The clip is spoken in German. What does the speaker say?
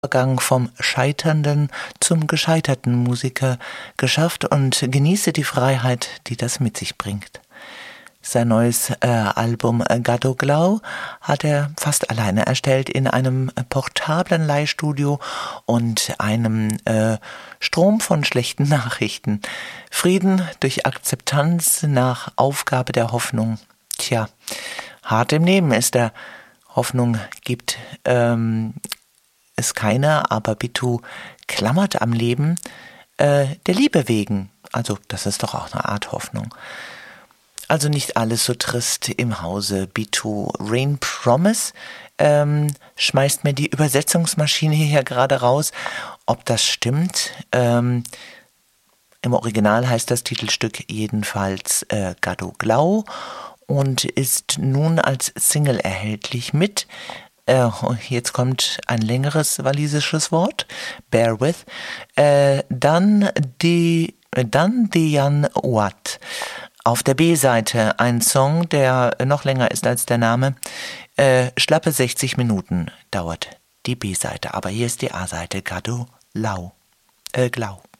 Übergang vom scheiternden zum gescheiterten Musiker geschafft und genieße die Freiheit, die das mit sich bringt. Sein neues Album Gado Glau hat er fast alleine erstellt in einem portablen Leihstudio und einem Strom von schlechten Nachrichten. Frieden durch Akzeptanz nach Aufgabe der Hoffnung. Tja, hart im Leben ist er. Hoffnung gibt es keine, aber Bittu klammert am Leben der Liebe wegen. Also das ist doch auch eine Art Hoffnung. Also nicht alles so trist im Hause Bittu. Rain Promise schmeißt mir die Übersetzungsmaschine hier gerade raus. Ob das stimmt? Im Original heißt das Titelstück jedenfalls Gado Glau und ist nun als Single erhältlich mit. Jetzt kommt ein längeres walisisches Wort. Bear with. Dan Dian Wat. Auf der B-Seite ein Song, der noch länger ist als der Name. Schlappe 60 Minuten dauert die B-Seite. Aber hier ist die A-Seite. Gado Glau.